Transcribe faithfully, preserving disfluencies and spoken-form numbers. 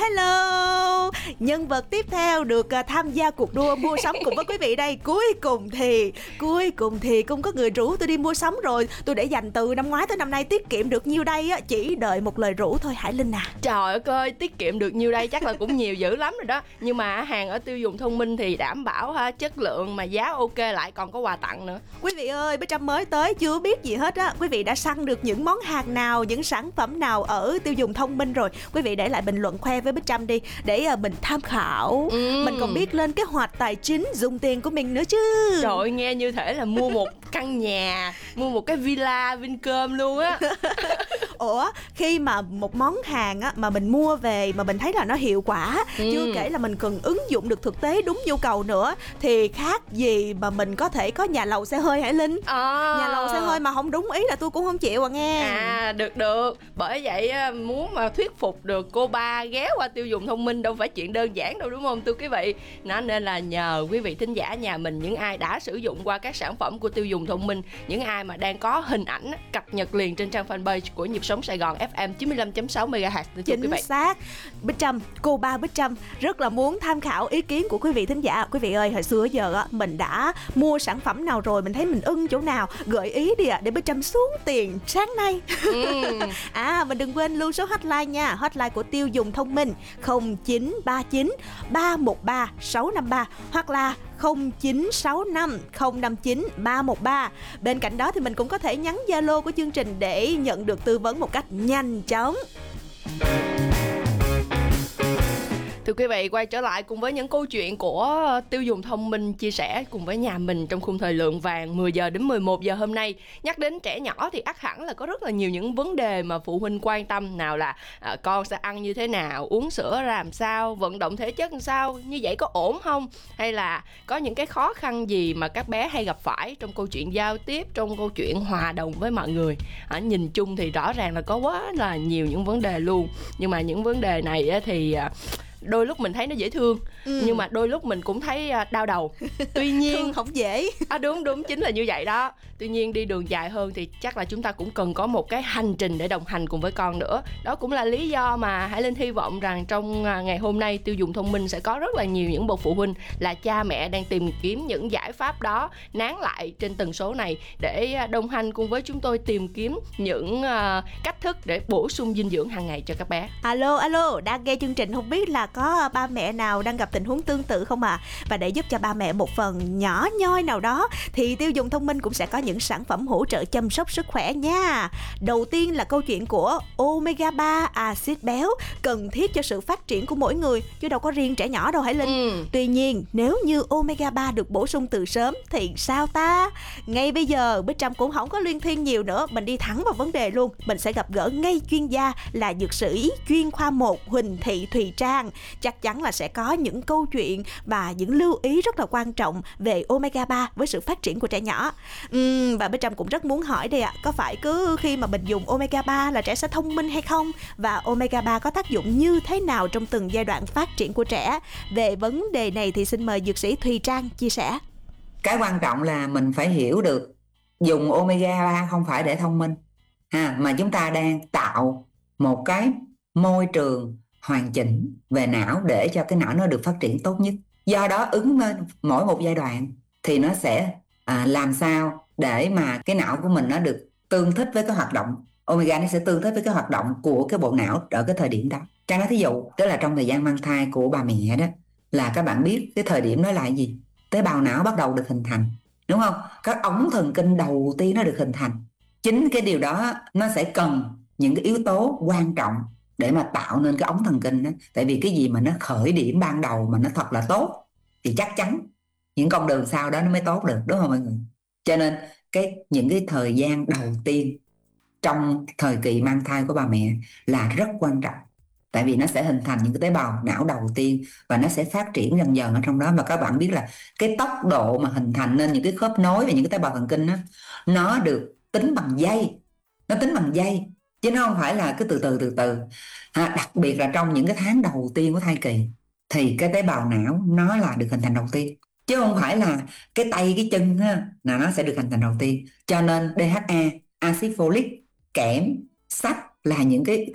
hello. Nhân vật tiếp theo được uh, tham gia cuộc đua mua sắm cùng với quý vị đây. Cuối cùng thì Cuối cùng thì cũng có người rủ tôi đi mua sắm rồi. Tôi để dành từ năm ngoái tới năm nay tiết kiệm được nhiêu đây á, chỉ đợi một lời rủ thôi Hải Linh à. Trời ơi, tiết kiệm được nhiêu đây chắc là cũng nhiều dữ lắm rồi đó. Nhưng mà hàng ở Tiêu Dùng Thông Minh thì đảm bảo ha, chất lượng mà giá ok, lại còn có quà tặng nữa. Quý vị ơi, Bích Trâm mới tới chưa biết gì hết á. Quý vị đã săn được những món hàng nào, những sản phẩm nào ở Tiêu Dùng Thông Minh rồi? Quý vị để lại bình luận khoe với Bích Trâm đi, để uh, mình tham khảo. ừ. Mình còn biết lên kế hoạch tài chính dùng tiền của mình nữa chứ. Trời ơi, nghe như thể là mua một căn nhà, mua một cái villa Vincom luôn á. Ủa, khi mà một món hàng á, mà mình mua về mà mình thấy là nó hiệu quả, ừ. chưa kể là mình cần ứng dụng được thực tế đúng nhu cầu nữa, thì khác gì mà mình có thể có nhà lầu xe hơi Hải Linh. à. Nhà lầu xe hơi mà không đúng ý là tôi cũng không chịu à nghe. À, được được. Bởi vậy muốn mà thuyết phục được cô ba ghé qua Tiêu Dùng Thông Minh đâu phải chuyện đơn giản đâu, đúng không thưa quý vị? Nó nên là nhờ quý vị thính giả nhà mình, những ai đã sử dụng qua các sản phẩm của Tiêu Dùng Thông Minh, những ai mà đang có hình ảnh cập nhật liền trên trang fanpage của Nhịp Sống Sài Gòn ép em chín mươi lăm chấm sáu mê ga héc. Chính xác. Bích Trâm, cô ba Bích Trâm rất là muốn tham khảo ý kiến của quý vị thính giả. Quý vị ơi, hồi xưa giờ á, mình đã mua sản phẩm nào rồi, mình thấy mình ưng chỗ nào, gợi ý đi ạ, à, để Bích Trâm xuống tiền sáng nay. ừ. À, mình đừng quên lưu số hotline nha. Hotline của Tiêu Dùng Thông Minh không chín ba chín ba một ba sáu năm ba hoặc là không chín sáu năm không năm chín ba một ba. Bên cạnh đó thì mình cũng có thể nhắn Zalo của chương trình để nhận được tư vấn một cách nhanh chóng. Thưa quý vị, quay trở lại cùng với những câu chuyện của Tiêu Dùng Thông Minh chia sẻ cùng với nhà mình trong khung thời lượng vàng mười giờ đến mười một giờ hôm nay. Nhắc đến trẻ nhỏ thì ắt hẳn là có rất là nhiều những vấn đề mà phụ huynh quan tâm. Nào là à, con sẽ ăn như thế nào, uống sữa ra làm sao, vận động thể chất làm sao, như vậy có ổn không? Hay là có những cái khó khăn gì mà các bé hay gặp phải trong câu chuyện giao tiếp, trong câu chuyện hòa đồng với mọi người. à, Nhìn chung thì rõ ràng là có quá là nhiều những vấn đề luôn. Nhưng mà những vấn đề này thì à, đôi lúc mình thấy nó dễ thương, ừ. nhưng mà đôi lúc mình cũng thấy đau đầu. Tuy nhiên thương không dễ. À, đúng đúng chính là như vậy đó. Tuy nhiên đi đường dài hơn thì chắc là chúng ta cũng cần có một cái hành trình để đồng hành cùng với con nữa. Đó cũng là lý do mà Hải Linh hy vọng rằng trong ngày hôm nay Tiêu Dùng Thông Minh sẽ có rất là nhiều những bậc phụ huynh là cha mẹ đang tìm kiếm những giải pháp đó, nán lại trên tần số này để đồng hành cùng với chúng tôi tìm kiếm những uh, cách thức để bổ sung dinh dưỡng hàng ngày cho các bé. Alo alo, đang nghe chương trình không biết là có ba mẹ nào đang gặp tình huống tương tự không ạ? À? Và để giúp cho ba mẹ một phần nhỏ nhoi nào đó thì Tiêu Dùng Thông Minh cũng sẽ có những sản phẩm hỗ trợ chăm sóc sức khỏe nha. Đầu tiên là câu chuyện của omega ba, axit béo cần thiết cho sự phát triển của mỗi người, chứ đâu có riêng trẻ nhỏ đâu Hải Linh. ừ. Tuy nhiên nếu như omega ba được bổ sung từ sớm thì sao ta? Ngay bây giờ Bích Trâm cũng không có luyên thuyên nhiều nữa, mình đi thẳng vào vấn đề luôn. Mình sẽ gặp gỡ ngay chuyên gia là dược sĩ chuyên khoa một Huỳnh Thị Thùy Trang. Chắc chắn là sẽ có những câu chuyện và những lưu ý rất là quan trọng về omega ba với sự phát triển của trẻ nhỏ. uhm, Và Bích Trâm cũng rất muốn hỏi đây ạ, à, có phải cứ khi mà mình dùng omega ba là trẻ sẽ thông minh hay không? Và omega ba có tác dụng như thế nào trong từng giai đoạn phát triển của trẻ? Về vấn đề này thì xin mời dược sĩ Thùy Trang chia sẻ. Cái quan trọng là mình phải hiểu được dùng omega ba không phải để thông minh ha, mà chúng ta đang tạo một cái môi trường hoàn chỉnh về não để cho cái não nó được phát triển tốt nhất. Do đó ứng mỗi một giai đoạn thì nó sẽ à, làm sao để mà cái não của mình nó được tương thích với cái hoạt động. Omega nó sẽ tương thích với cái hoạt động của cái bộ não ở cái thời điểm đó. Trang nói thí dụ, tức là trong thời gian mang thai của bà mẹ đó, là các bạn biết cái thời điểm đó là gì? Tế bào não bắt đầu được hình thành, đúng không? Các ống thần kinh đầu tiên nó được hình thành. Chính cái điều đó nó sẽ cần những cái yếu tố quan trọng để mà tạo nên cái ống thần kinh đó. Tại vì cái gì mà nó khởi điểm ban đầu mà nó thật là tốt thì chắc chắn những con đường sau đó nó mới tốt được, đúng không mọi người? Cho nên cái những cái thời gian đầu tiên trong thời kỳ mang thai của bà mẹ là rất quan trọng. Tại vì nó sẽ hình thành những cái tế bào não đầu tiên và nó sẽ phát triển dần dần ở trong đó. Và các bạn biết là cái tốc độ mà hình thành nên những cái khớp nối và những cái tế bào thần kinh đó, nó được tính bằng giây. Nó tính bằng giây chứ nó không phải là cứ từ từ từ từ à, đặc biệt là trong những cái tháng đầu tiên của thai kỳ thì cái tế bào não nó là được hình thành đầu tiên, chứ không phải là cái tay cái chân ha, là nó sẽ được hình thành đầu tiên. Cho nên đê hát a, axit folic, kẽm, sắt là những cái